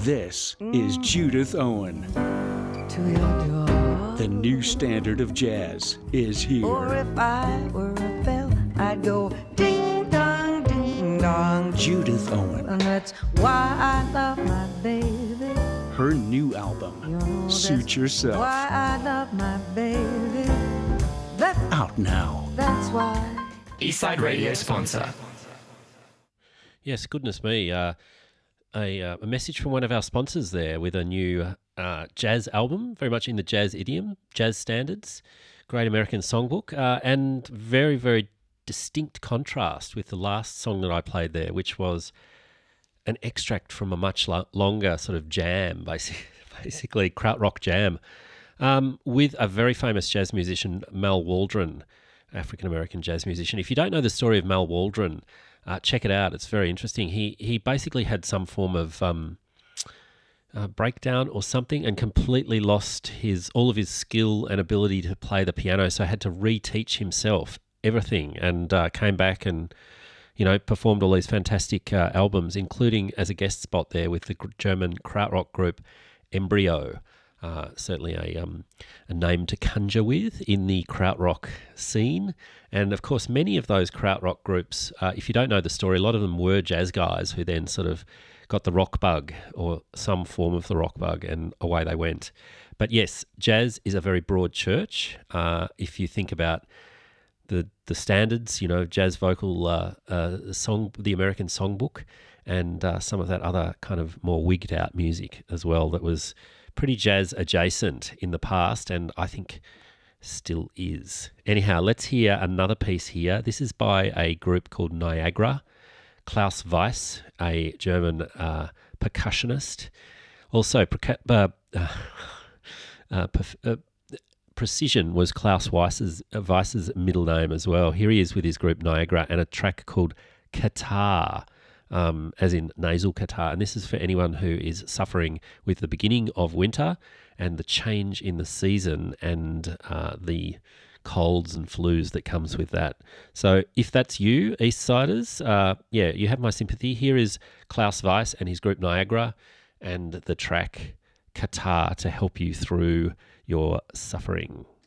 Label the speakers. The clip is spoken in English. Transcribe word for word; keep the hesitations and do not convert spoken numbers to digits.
Speaker 1: This is Judith Owen.
Speaker 2: To your door.
Speaker 1: The new standard of jazz is here.
Speaker 2: Or if I were a bell, I'd go ding dong, ding dong.
Speaker 1: Judith Owen.
Speaker 2: And that's why I love my baby.
Speaker 1: Her new album,
Speaker 2: You know,
Speaker 1: Suit Yourself.
Speaker 2: Why I love my baby. That's,
Speaker 1: Out now.
Speaker 2: that's why.
Speaker 3: Eastside Radio sponsor.
Speaker 4: Yes, goodness me. Uh, a, uh, a message from one of our sponsors there with a new uh, jazz album, very much in the jazz idiom, jazz standards, Great American Songbook, uh, and very, very distinct contrast with the last song that I played there, which was an extract from a much lo- longer sort of jam, basically, basically krautrock jam, um, with a very famous jazz musician, Mal Waldron, African-American jazz musician. If you don't know the story of Mal Waldron, uh, check it out. It's very interesting. He he basically had some form of um, uh, breakdown or something and completely lost his all of his skill and ability to play the piano, so had to reteach himself everything, and uh, came back and you know, performed all these fantastic uh, albums, including as a guest spot there with the German krautrock group Embryo. Uh, certainly a um, a name to conjure with in the krautrock scene. And of course, many of those krautrock groups, uh, if you don't know the story, a lot of them were jazz guys who then sort of got the rock bug or some form of the rock bug, and away they went. But yes, jazz is a very broad church. Uh, if you think about the the standards, you know, jazz vocal uh, uh, song, the American Songbook, and uh, some of that other kind of more wigged out music as well that was pretty jazz adjacent in the past, and I think still is. Anyhow, let's hear another piece here. This is by a group called Niagara. Klaus Weiss, a German uh, percussionist, also perca- uh, uh, uh, perf- uh, Precision was Klaus Weiss's, uh, Weiss's middle name as well. Here he is with his group Niagara and a track called Catarrh, um, as in nasal catarrh. And this is for anyone who is suffering with the beginning of winter and the change in the season and uh, the colds and flus that comes with that. So if that's you, Eastsiders, uh, yeah, you have my sympathy. Here is Klaus Weiss and his group Niagara and the track Catarrh to help you through your suffering.